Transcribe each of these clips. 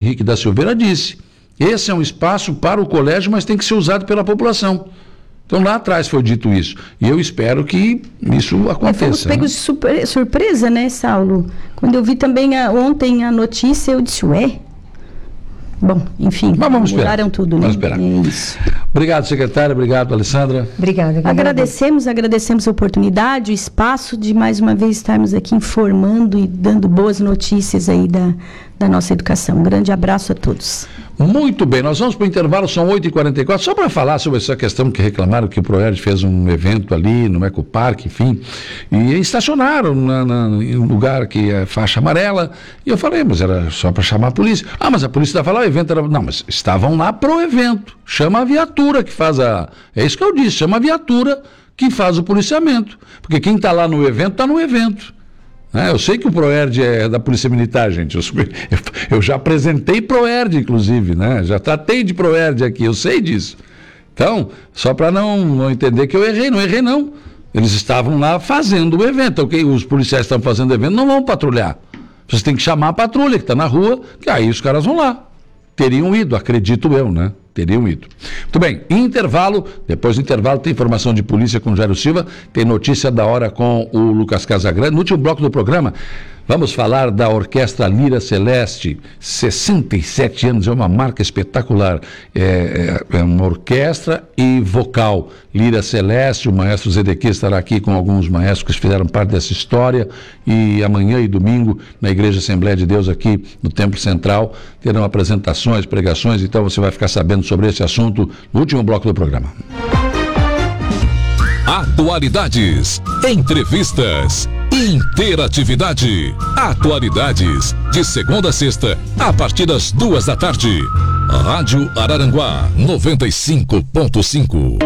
Henrique da Silveira disse. Esse é um espaço para o colégio, mas tem que ser usado pela população. Então, lá atrás foi dito isso. E eu espero que isso aconteça. Fomos pegos de surpresa, né, Saulo? Quando eu vi também ontem a notícia, eu disse, Bom, enfim, mudaram tudo, né? Vamos esperar. É isso. Obrigado, secretária. Obrigado, Alessandra. Obrigada. Agradecemos a oportunidade, o espaço de mais uma vez estarmos aqui informando e dando boas notícias aí da nossa educação. Um grande abraço a todos. Muito bem, nós vamos para o intervalo, são 8h44, só para falar sobre essa questão que reclamaram que o Proerd fez um evento ali no Ecoparque, enfim, e estacionaram em um lugar que é faixa amarela, e eu falei, mas era só para chamar a polícia. Mas a polícia estava lá, o evento era... Não, mas estavam lá pro evento, chama a viatura que faz É isso que eu disse, chama a viatura que faz o policiamento, porque quem está lá no evento, está no evento. Eu sei que o Proerd é da Polícia Militar, gente. Eu já apresentei Proerd, inclusive, né? Já tratei de Proerd aqui, eu sei disso. Então, só para não entender que eu errei, não errei não. Eles estavam lá fazendo o evento. Ok, os policiais estão fazendo o evento, não vão patrulhar. Vocês têm que chamar a patrulha que está na rua, que aí os caras vão lá. Teriam ido, acredito eu, né? Teriam ido. Muito bem, intervalo, depois do intervalo tem informação de polícia com o Jairo Silva, tem notícia da hora com o Lucas Casagrande. No último bloco do programa, vamos falar da Orquestra Lira Celeste, 67 anos, é uma marca espetacular, é uma orquestra e vocal. Lira Celeste, o maestro Zedequias estará aqui com alguns maestros que fizeram parte dessa história, e amanhã e domingo, na Igreja Assembleia de Deus, aqui no Templo Central, terão apresentações, pregações, então você vai ficar sabendo sobre esse assunto no último bloco do programa. Atualidades, entrevistas, interatividade. Atualidades, de segunda a sexta, a partir das 14h. Rádio Araranguá 95.5.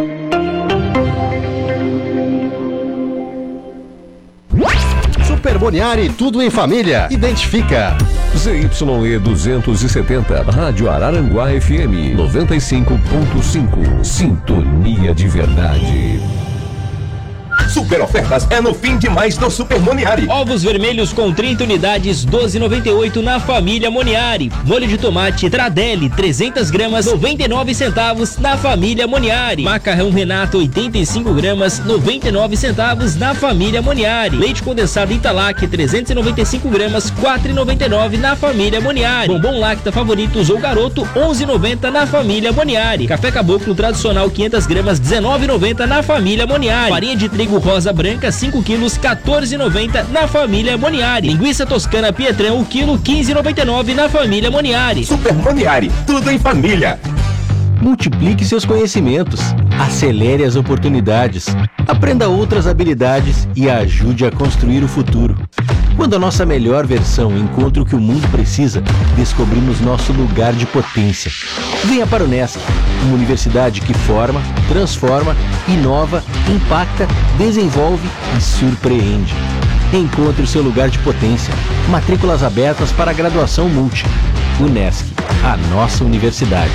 Super Boniari, tudo em família. Identifica. ZYE 270, Rádio Araranguá FM 95.5. Sintonia de verdade. Super ofertas é no fim de mais do Super Moniari. Ovos vermelhos com 30 unidades, 12,98 na família Moniari. Molho de tomate Tradelli, 300 gramas, 99 centavos na família Moniari. Macarrão Renato, 85 gramas, 99 centavos na família Moniari. Leite condensado Italac, 395 gramas, 4,99 na família Moniari. Bombom Lacta Favoritos ou Garoto, 11,90 na família Moniari. Café Caboclo Tradicional, 500 gramas, 19,90 na família Moniari. Farinha de trigo rosa branca 5 quilos 14,90 na família Moniari. Linguiça toscana Pietrão o quilo 15,99 na família Moniari. Super Moniari, tudo em família. Multiplique seus conhecimentos, acelere as oportunidades, aprenda outras habilidades e ajude a construir o futuro. Quando a nossa melhor versão encontra o que o mundo precisa, descobrimos nosso lugar de potência. Venha para o Unesc, uma universidade que forma, transforma, inova, impacta, desenvolve e surpreende. Encontre o seu lugar de potência. Matrículas abertas para a graduação multi. Unesc, a nossa universidade.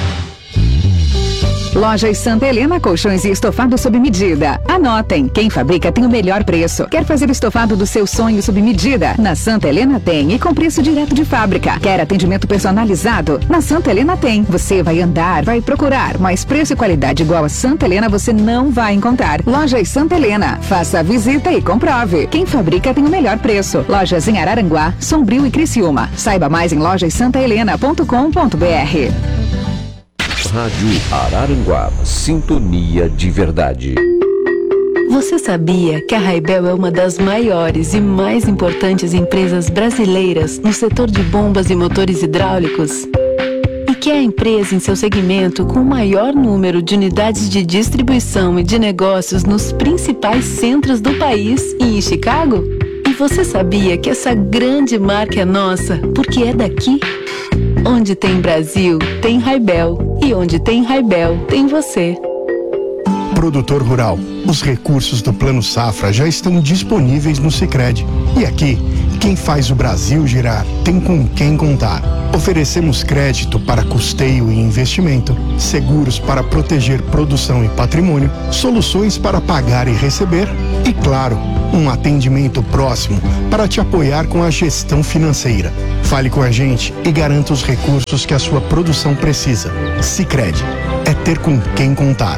Lojas Santa Helena, colchões e estofado sob medida. Anotem, quem fabrica tem o melhor preço. Quer fazer o estofado do seu sonho sob medida? Na Santa Helena tem, e com preço direto de fábrica. Quer atendimento personalizado? Na Santa Helena tem. Você vai andar, vai procurar, mas preço e qualidade igual a Santa Helena você não vai encontrar. Lojas Santa Helena, faça a visita e comprove. Quem fabrica tem o melhor preço. Lojas em Araranguá, Sombrio e Criciúma. Saiba mais em lojassantahelena.com.br. Rádio Araranguá, sintonia de verdade. Você sabia que a Raibel é uma das maiores e mais importantes empresas brasileiras no setor de bombas e motores hidráulicos? E que é a empresa em seu segmento com o maior número de unidades de distribuição e de negócios nos principais centros do país e em Chicago? E você sabia que essa grande marca é nossa porque é daqui? Onde tem Brasil, tem Raibel. E onde tem Raibel, tem você. Produtor rural, os recursos do Plano Safra já estão disponíveis no Sicredi. E aqui, quem faz o Brasil girar tem com quem contar. Oferecemos crédito para custeio e investimento, seguros para proteger produção e patrimônio, soluções para pagar e receber e, claro, um atendimento próximo para te apoiar com a gestão financeira. Fale com a gente e garanta os recursos que a sua produção precisa. Sicredi é ter com quem contar.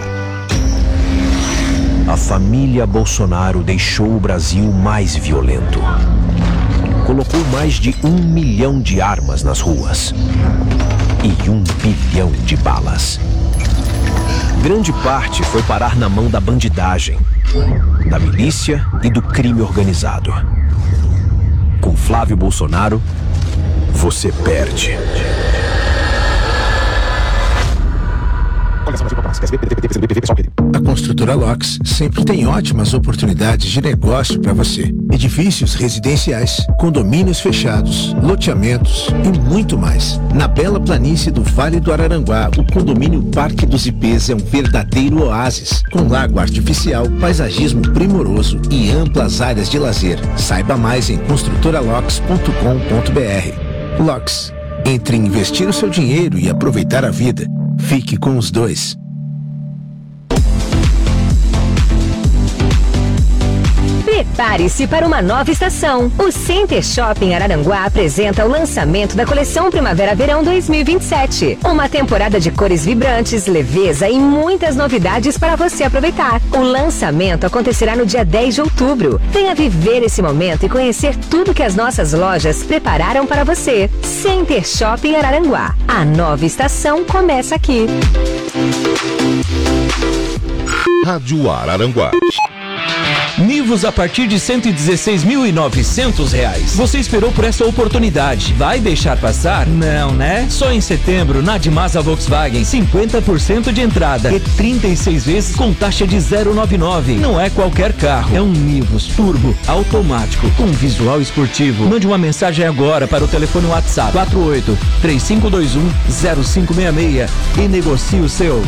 A família Bolsonaro deixou o Brasil mais violento. Colocou mais de 1 milhão de armas nas ruas e 1 bilhão de balas. Grande parte foi parar na mão da bandidagem, da milícia e do crime organizado. Com Flávio Bolsonaro, você perde. A construtora Locks sempre tem ótimas oportunidades de negócio para você. Edifícios residenciais, condomínios fechados, loteamentos e muito mais. Na bela planície do Vale do Araranguá, o condomínio Parque dos Ipês é um verdadeiro oásis, com lago artificial, paisagismo primoroso e amplas áreas de lazer. Saiba mais em construtoralocks.com.br. Locks. Entre investir o seu dinheiro e aproveitar a vida, fique com os dois. Prepare-se para uma nova estação. O Center Shopping Araranguá apresenta o lançamento da coleção Primavera-Verão 2027. Uma temporada de cores vibrantes, leveza e muitas novidades para você aproveitar. O lançamento acontecerá no dia 10 de outubro. Venha viver esse momento e conhecer tudo que as nossas lojas prepararam para você. Center Shopping Araranguá. A nova estação começa aqui. Rádio Araranguá. Nivus a partir de R$ 116.900. Você esperou por essa oportunidade. Vai deixar passar? Não, né? Só em setembro, na Dimasa Volkswagen, 50% de entrada e 36 vezes com taxa de 0,99. Não é qualquer carro, é um Nivus Turbo automático com visual esportivo. Mande uma mensagem agora para o telefone WhatsApp 48-3521-0566 e negocie o seu.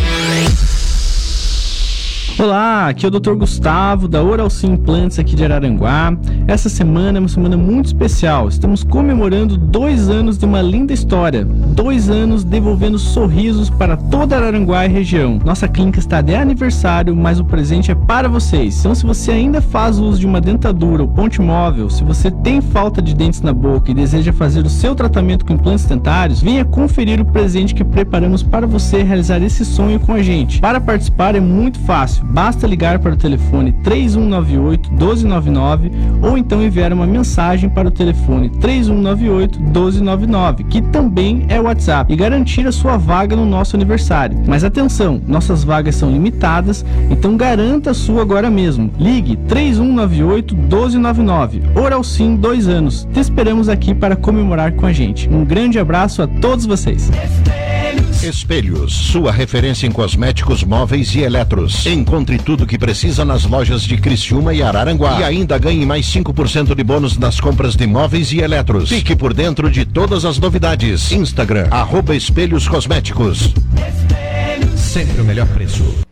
Olá, aqui é o Dr. Gustavo da Oralci Implantes aqui de Araranguá. Essa semana é uma semana muito especial. Estamos comemorando 2 anos de uma linda história. 2 anos devolvendo sorrisos para toda Araranguá e região. Nossa clínica está de aniversário, mas o presente é para vocês. Então, se você ainda faz uso de uma dentadura ou ponte móvel, se você tem falta de dentes na boca e deseja fazer o seu tratamento com implantes dentários, venha conferir o presente que preparamos para você realizar esse sonho com a gente. Para participar é muito fácil. Basta ligar para o telefone 3198-1299 ou então enviar uma mensagem para o telefone 3198-1299, que também é o WhatsApp, e garantir a sua vaga no nosso aniversário. Mas atenção, nossas vagas são limitadas, então garanta a sua agora mesmo. Ligue 3198-1299. Oralcim 2 anos. Te esperamos aqui para comemorar com a gente. Um grande abraço a todos vocês. Espelhos, sua referência em cosméticos móveis e eletros. Encontre tudo o que precisa nas lojas de Criciúma e Araranguá. E ainda ganhe mais 5% de bônus nas compras de móveis e eletros. Fique por dentro de todas as novidades. Instagram, @Espelhos Cosméticos. Sempre o melhor preço.